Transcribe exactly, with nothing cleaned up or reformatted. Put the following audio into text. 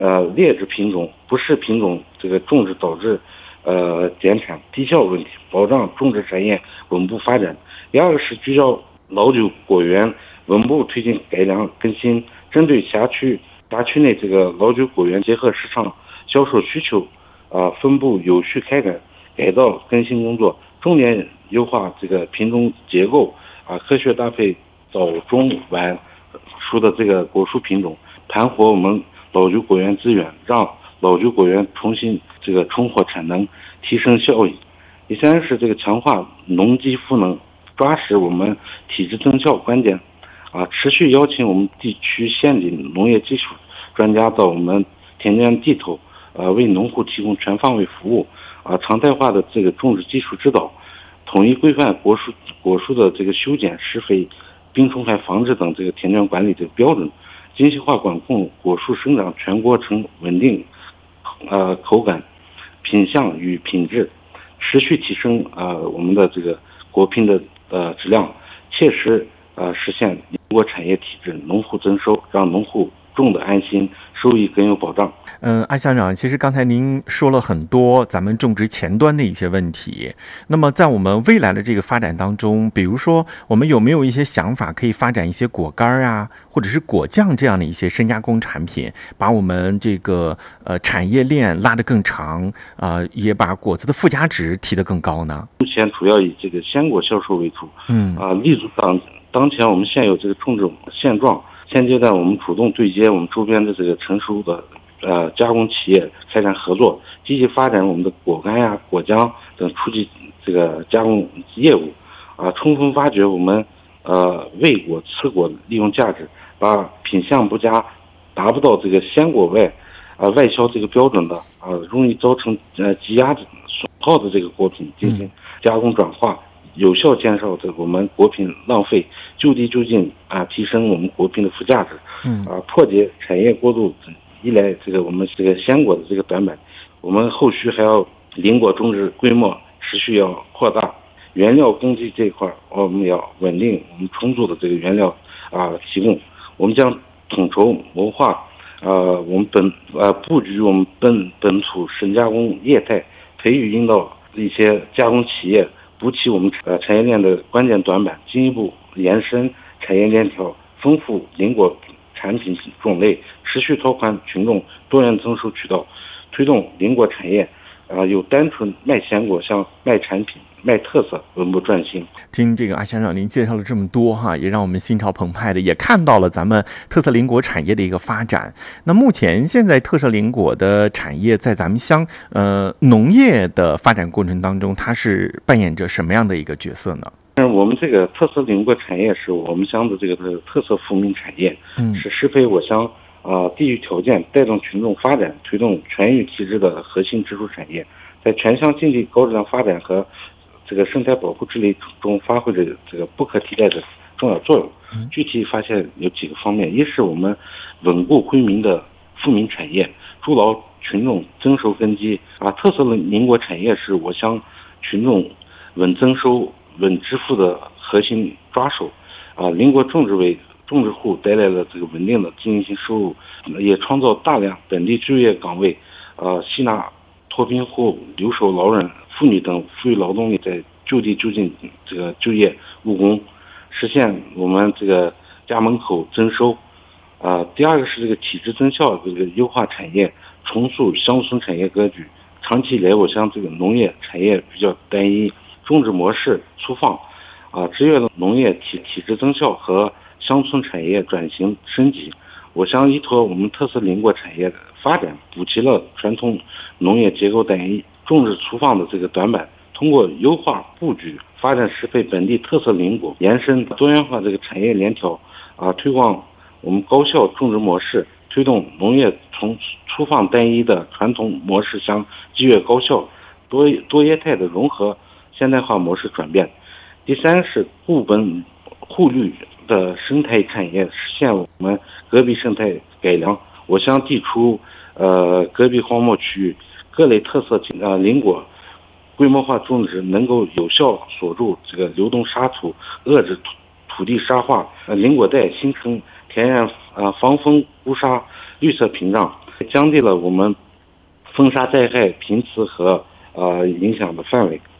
呃劣质品种、不适品种这个种植导致呃减产低效问题，保障种植产业稳步发展。第二个是聚焦老酒果园，稳步推进改良更新，针对辖区辖区内这个老酒果园结合市场销售需求，啊、呃，分布有序开展改造更新工作，重点优化这个品种结构，啊、呃，科学搭配早中晚熟的这个果蔬品种，盘活我们老酒果园资源，让老酒果园重新这个重获产能，提升效益。第三是这个强化农机赋能，抓实我们体质增效关键，啊，持续邀请我们地区县里农业技术专家到我们田间地头，呃，为农户提供全方位服务，啊，常态化的这个种植技术指导，统一规范果蔬果蔬的这个修剪、施肥、病虫害防治等这个田园管理的标准，精细化管控果树生长全过程稳定，呃，口感、品相与品质，持续提升呃我们的这个果品的呃质量，切实呃实现邻国产业体制，农户增收，让农户种的安心，收益更有保障。 嗯，安乡长，其实刚才您说了很多咱们种植前端的一些问题。那么在我们未来的这个发展当中，比如说我们有没有一些想法可以发展一些果干啊，或者是果酱这样的一些深加工产品，把我们这个呃产业链拉得更长，啊、呃，也把果子的附加值提得更高呢？ 目前主要以这个鲜果销售为主，嗯啊、呃，立足当当前我们现有这个种植现状。现阶段，我们主动对接我们周边的这个成熟的呃加工企业开展合作，积极发展我们的果干呀、果浆等初级这个加工业务，啊、呃，充分发掘我们呃味果、次果利用价值，把品相不佳、达不到这个鲜果外啊、呃、外销这个标准的啊、呃、容易造成呃积压的损耗的这个果品进行加工转化。嗯，有效减少这我们果品浪费，就地就近啊，提升我们果品的附加值，嗯啊，破解产业过度依赖这个我们这个鲜果的这个短板。我们后续还要邻果种植规模持续要扩大，原料供给这一块我们要稳定我们充足的这个原料啊提供。我们将统筹谋划呃我们本呃布局我们本本土深加工业态，培育引导一些加工企业补齐我们呃产业链的关键短板，进一步延伸产业链条，丰富邻果产品种类，持续拓宽群众多元增收渠道，推动邻果产业啊、呃、由单纯卖鲜果向卖产品、卖特色稳步转型。 听这个阿乡长您介绍了这么多哈，也让我们心潮澎湃的，也看到了咱们特色邻果产业的一个发展。那目前现在特色邻果的产业在咱们乡呃农业的发展过程当中，它是扮演着什么样的一个角色呢？ 我们这个特色邻果产业是我们乡的这个特色富民产业，嗯，是适配我乡啊、呃、地域条件，带动群众发展，推动全域体制的核心支柱产业，在全乡经济高质量发展和这个生态保护治理中发挥着这个不可替代的重要作用。具体发现有几个方面：一是我们稳固惠民的富民产业，筑牢群众增收根基啊。特色邻果产业是我乡群众稳增收、稳致富的核心抓手啊。邻果种植为种植户带来了这个稳定的经济性收入，也创造大量本地就业岗位，呃，吸纳脱贫户、留守老人、妇女等富裕劳动力在就地就近这个就业务工，实现我们这个家门口增收。啊、呃，第二个是这个体制增效，这个优化产业，重塑乡村产业格局。长期以来，我乡这个农业产业比较单一，种植模式粗放，啊、呃，制约了农业体体制增效和乡村产业转型升级。我乡依托我们特色邻果产业的发展，补齐了传统农业结构单一、种植粗放的这个短板。通过优化布局，发展适配本地特色邻果，延伸多元化这个产业链条，啊，推广我们高效种植模式，推动农业从粗放单一的传统模式向激越高效、多多业态的融合现代化模式转变。第三是固本护绿的生态产业，实现我们戈壁生态改良。我乡地处呃戈壁荒漠区域，各类特色呃邻果规模化种植能够有效锁住这个流动沙土，遏制土土地沙化，呃邻果带形成天然呃防风固沙绿色屏障， 降低了我们风沙灾害频次和呃影响的范围。